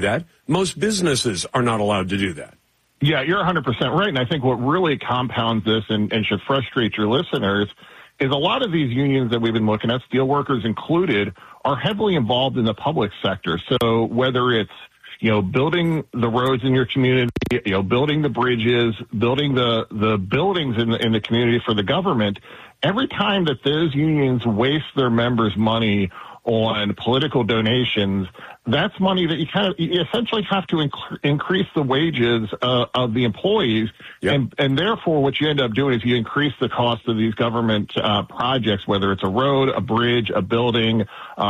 that. Most businesses are not allowed to do that. Yeah, you're 100% right. And I think what really compounds this and should frustrate your listeners is a lot of these unions that we've been looking at, steelworkers included, are heavily involved in the public sector. So whether it's, building the roads in your community, building the bridges, building the buildings in the community for the government, every time that those unions waste their members' money on political donations, that's money that you essentially have to increase the wages of the employees. Yep. And therefore what you end up doing is you increase the cost of these government projects, whether it's a road, a bridge, a building,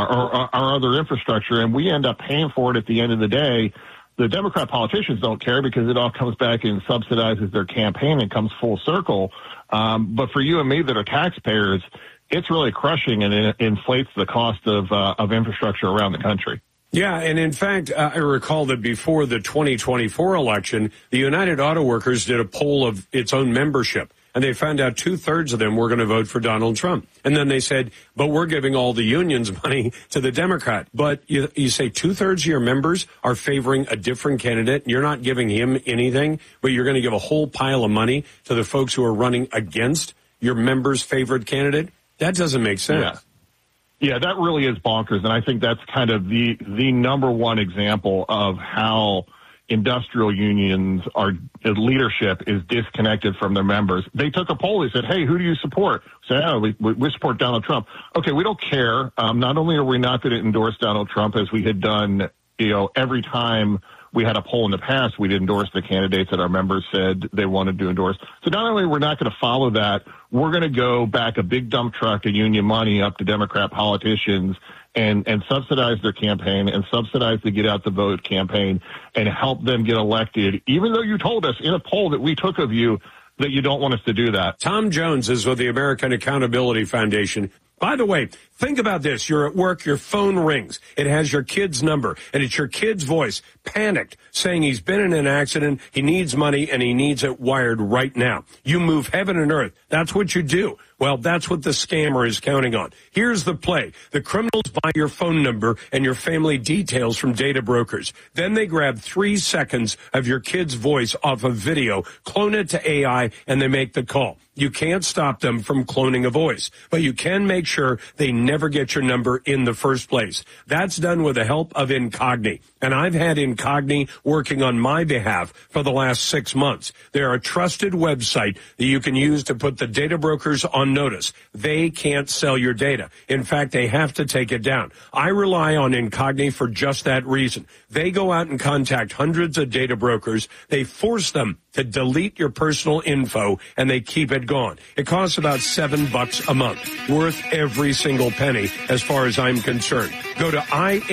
or other infrastructure, and we end up paying for it at the end of the day. The Democrat politicians don't care because it all comes back and subsidizes their campaign and comes full circle. But for you and me that are taxpayers, it's really crushing, and it inflates the cost of infrastructure around the country. Yeah, and in fact, I recall that before the 2024 election, the United Auto Workers did a poll of its own membership, and they found out 2/3 of them were going to vote for Donald Trump. And then they said, but we're giving all the unions money to the Democrat. But you say 2/3 of your members are favoring a different candidate, and you're not giving him anything, but you're going to give a whole pile of money to the folks who are running against your members' favorite candidate? That doesn't make sense. Yeah, that really is bonkers, and I think that's kind of the number one example of how industrial unions leadership is disconnected from their members. They took a poll. They said, hey, who do you support? Say, we support Donald Trump. Okay, we don't care. Not only are we not going to endorse Donald Trump as we had done, every time we had a poll in the past, we'd endorse the candidates that our members said they wanted to endorse. So not only we're not going to follow that, we're going to go back a big dump truck of union money up to Democrat politicians and subsidize their campaign and subsidize the get out the vote campaign and help them get elected, even though you told us in a poll that we took of you that you don't want us to do that. Tom Jones is with the American Accountability Foundation. By the way, think about this. You're at work, your phone rings. It has your kid's number, and it's your kid's voice, panicked, saying he's been in an accident, he needs money, and he needs it wired right now. You move heaven and earth. That's what you do. Well, that's what the scammer is counting on. Here's the play. The criminals buy your phone number and your family details from data brokers. Then they grab 3 seconds of your kid's voice off a video, clone it to AI, and they make the call. You can't stop them from cloning a voice, but you can make sure they never get your number in the first place. That's done with the help of Incogni, and I've had Incogni working on my behalf for the last 6 months. They're a trusted website that you can use to put the data brokers on notice. They can't sell your data. In fact, they have to take it down. I rely on Incogni for just that reason. They go out and contact hundreds of data brokers. They force them to delete your personal info, and they keep it gone. It costs about $7 a month, worth every single penny as far as I'm concerned. Go to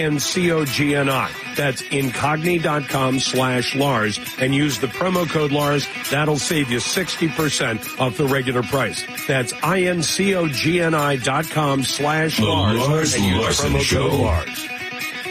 INCOGNI. That's incogni.com/Lars and use the promo code Lars. That'll save you 60% off the regular price. That's INCOGNI.com/Lars and use the promo code Lars.